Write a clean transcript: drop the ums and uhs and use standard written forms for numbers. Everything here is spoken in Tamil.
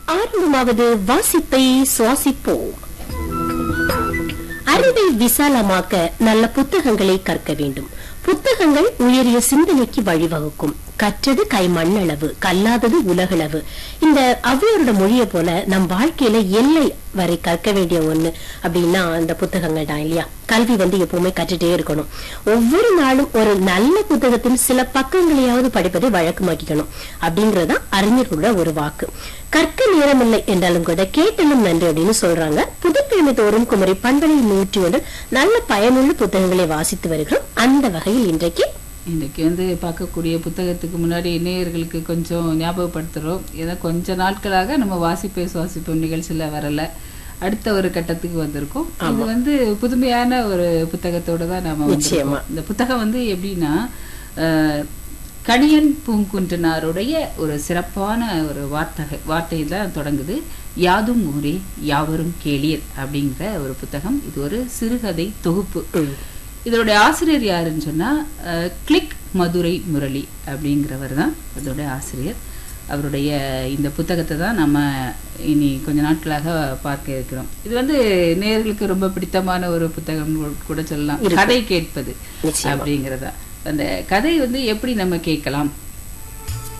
ஆரம்பமாவது வாசிப்பை சுவாசிப்போம். அறிவை விசாலமாக்க நல்ல புத்தகங்களை கற்க வேண்டும். புத்தகங்கள் உயரிய சிந்தனைக்கு வழிவகுக்கும். கற்றது கை மண்ணளவு, கல்லாதது உலகளவு. இந்த ஔவையாரோட மொழியை போல நம் வாழ்க்கையில எல்லை வரை கற்க வேண்டிய ஒண்ணு அப்படின்னா அந்த புத்தகங்கள் தான் இல்லையா? கல்வி எப்பவுமே கற்றுட்டே இருக்கணும். ஒவ்வொரு நாளும் ஒரு நல்ல புத்தகத்தின் சில பக்கங்களையாவது படிப்பதை வழக்கமாக்கிக்கணும் அப்படிங்கறதுதான் அறிஞர்களோட ஒரு வாக்கு. கற்க நேரமில்லை என்றாலும் கூட கேட்டலும் நன்றி அப்படின்னு சொல்றாங்க. புதுக்கிழமை தோறும் குமரி பண்பலை 101 நல்ல பயனுள்ள புத்தகங்களை வாசித்து வருகிறோம். அந்த வகையில் இன்றைக்கு பார்க்கக்கூடிய புத்தகத்துக்கு முன்னாடி நேயர்களுக்கு கொஞ்சம் ஞாபகப்படுத்துறோம். ஏன்னா கொஞ்ச நாட்களாக நம்ம வாசிப்பை சுவாசிப்போம் நிகழ்ச்சியில வரல, அடுத்த ஒரு கட்டத்துக்கு வந்திருக்கோம். இது புதுமையான ஒரு புத்தகத்தோட தான் நாம வந்திருக்கோம். இந்த புத்தகம் எப்படின்னா கணியன் பூங்குன்றனாருடைய ஒரு சிறப்பான ஒரு வார்த்தை தான் தொடங்குது. யாதும் ஊரே யாவரும் கேளீர் அப்படிங்கிற ஒரு புத்தகம். இது ஒரு சிறுகதை தொகுப்பு. இதோடைய ஆசிரியர் யாருன்னு சொன்னா கிளிக் மதுரை முரளி அப்படிங்கிறவர் தான் அதோட ஆசிரியர். அவருடைய இந்த புத்தகத்தை தான் நம்ம இனி கொஞ்ச நாட்களாக பார்க்க இருக்கிறோம். இது நேயர்களுக்கு ரொம்ப பிடித்தமான ஒரு புத்தகம் கூட சொல்லலாம். கதை கேட்பது அப்படிங்கிறதா. அந்த கதை எப்படி நம்ம கேட்கலாம்